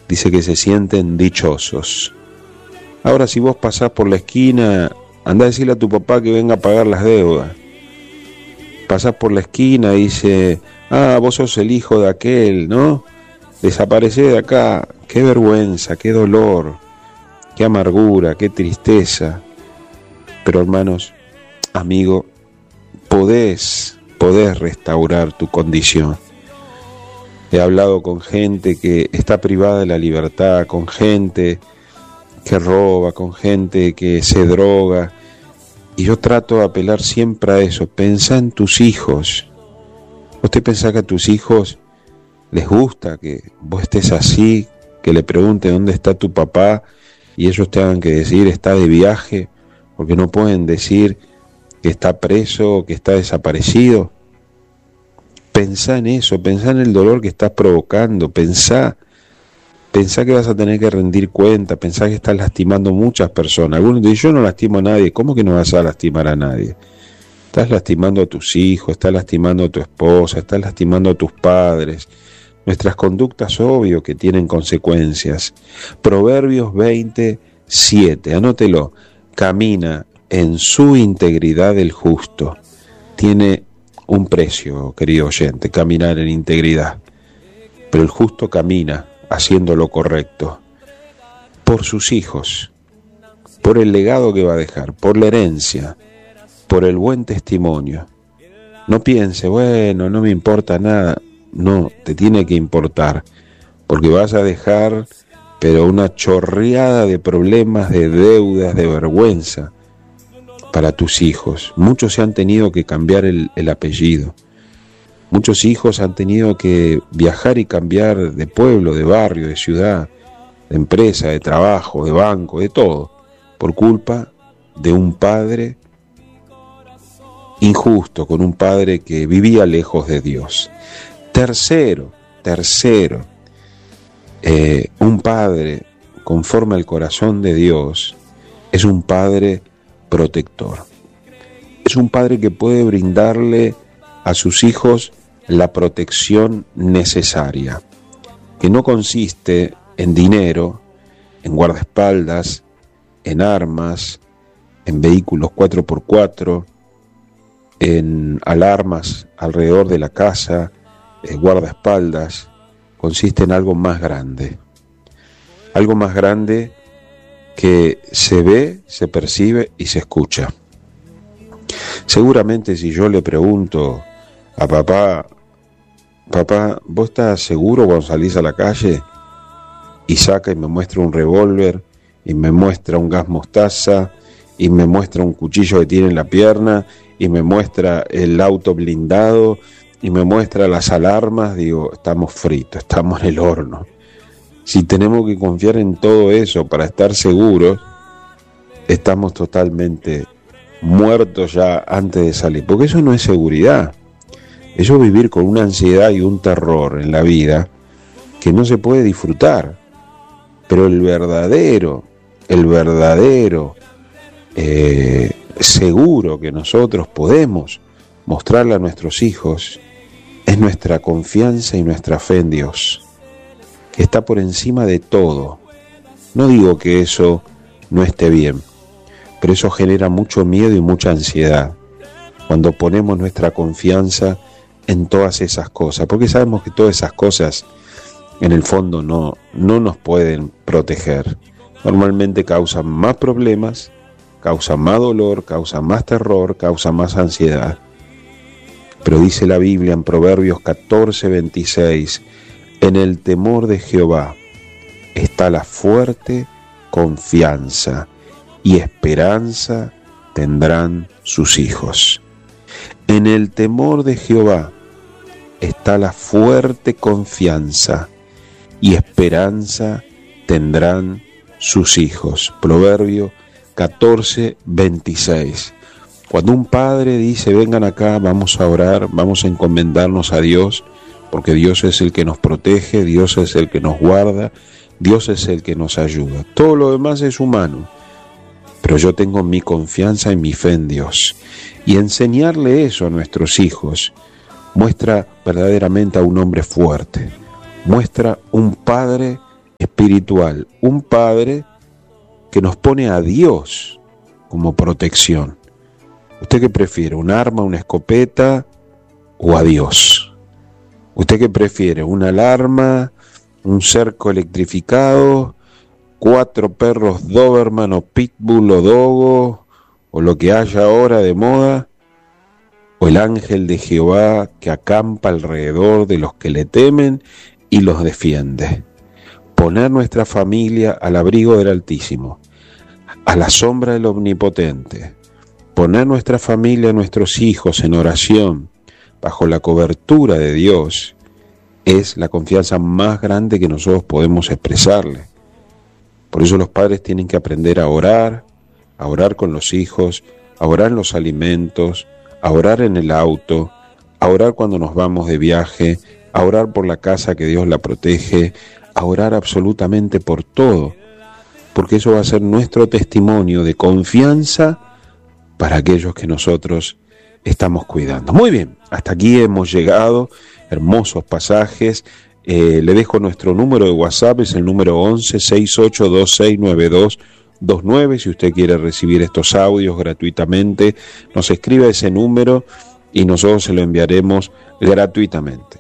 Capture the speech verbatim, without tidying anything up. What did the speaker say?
dice que se sienten dichosos. Ahora, si vos pasás por la esquina, andá a decirle a tu papá que venga a pagar las deudas. Pasás por la esquina y dice, ah, vos sos el hijo de aquel, ¿no? Desaparecé de acá. Qué vergüenza, qué dolor, qué amargura, qué tristeza. Pero hermanos, amigo, podés, podés restaurar tu condición. He hablado con gente que está privada de la libertad, con gente que roba, con gente que se droga, y yo trato de apelar siempre a eso. Pensá en tus hijos. ¿Vos te pensás que a tus hijos les gusta que vos estés así, que le pregunten dónde está tu papá y ellos tengan que decir está de viaje, porque no pueden decir que está preso o que está desaparecido? Pensá en eso, pensá en el dolor que estás provocando, pensá, pensá que vas a tener que rendir cuenta, pensá que estás lastimando muchas personas. Algunos dicen, yo no lastimo a nadie. ¿Cómo que no vas a lastimar a nadie? Estás lastimando a tus hijos, estás lastimando a tu esposa, estás lastimando a tus padres. Nuestras conductas, obvio que tienen consecuencias. Proverbios veintisiete, anótelo. Camina en su integridad el justo. Tiene un precio, querido oyente, caminar en integridad. Pero el justo camina haciendo lo correcto. Por sus hijos, por el legado que va a dejar, por la herencia, por el buen testimonio. No piense, bueno, no me importa nada. No, te tiene que importar, porque vas a dejar, pero una chorreada de problemas, de deudas, de vergüenza para tus hijos. Muchos se han tenido que cambiar el, el apellido. Muchos hijos han tenido que viajar y cambiar de pueblo, de barrio, de ciudad, de empresa, de trabajo, de banco, de todo, por culpa de un padre injusto, con un padre que vivía lejos de Dios. Tercero, tercero, eh, un padre conforme al corazón de Dios es un padre protector. Es un padre que puede brindarle a sus hijos la protección necesaria, que no consiste en dinero, en guardaespaldas, en armas, en vehículos cuatro por cuatro, en alarmas alrededor de la casa, eh, guardaespaldas. Consiste en algo más grande, algo más grande que se ve, se percibe y se escucha. Seguramente si yo le pregunto a papá, papá, ¿vos estás seguro cuando salís a la calle? Y saca y me muestra un revólver, y me muestra un gas mostaza, y me muestra un cuchillo que tiene en la pierna, y me muestra el auto blindado, y me muestra las alarmas. Digo, estamos fritos, estamos en el horno. Si tenemos que confiar en todo eso para estar seguros, estamos totalmente muertos ya antes de salir, porque eso no es seguridad. Eso es vivir con una ansiedad y un terror en la vida que no se puede disfrutar. Pero el verdadero, el verdadero eh, seguro que nosotros podemos mostrarle a nuestros hijos es nuestra confianza y nuestra fe en Dios, que está por encima de todo. No digo que eso no esté bien, pero eso genera mucho miedo y mucha ansiedad cuando ponemos nuestra confianza en todas esas cosas, porque sabemos que todas esas cosas en el fondo no, no nos pueden proteger. Normalmente causan más problemas, causan más dolor, causan más terror, causan más ansiedad. Pero dice la Biblia en Proverbios catorce, veintiséis, en el temor de Jehová está la fuerte confianza, y esperanza tendrán sus hijos. En el temor de Jehová está la fuerte confianza, y esperanza tendrán sus hijos. Proverbio catorce, veintiséis. Cuando un padre dice, vengan acá, vamos a orar, vamos a encomendarnos a Dios, porque Dios es el que nos protege, Dios es el que nos guarda, Dios es el que nos ayuda. Todo lo demás es humano, pero yo tengo mi confianza y mi fe en Dios. Y enseñarle eso a nuestros hijos muestra verdaderamente a un hombre fuerte, muestra un padre espiritual espiritual, un Padre que nos pone a Dios como protección. ¿Usted qué prefiere, un arma, una escopeta o a Dios? ¿Usted qué prefiere, una alarma, un cerco electrificado, cuatro perros Doberman o Pitbull o Dogo o lo que haya ahora de moda, o el ángel de Jehová que acampa alrededor de los que le temen y los defiende? Poner nuestra familia al abrigo del Altísimo, a la sombra del Omnipotente, poner nuestra familia, nuestros hijos en oración, bajo la cobertura de Dios, es la confianza más grande que nosotros podemos expresarle. Por eso los padres tienen que aprender a orar, a orar con los hijos, a orar en los alimentos, a orar en el auto, a orar cuando nos vamos de viaje, a orar por la casa que Dios la protege, a orar absolutamente por todo, porque eso va a ser nuestro testimonio de confianza para aquellos que nosotros estamos cuidando. Muy bien, hasta aquí hemos llegado, hermosos pasajes. Eh, le dejo nuestro número de WhatsApp, es el número once, sesenta y ocho, veintiséis, noventa y dos veintinueve. Si usted quiere recibir estos audios gratuitamente, nos escribe ese número y nosotros se lo enviaremos gratuitamente.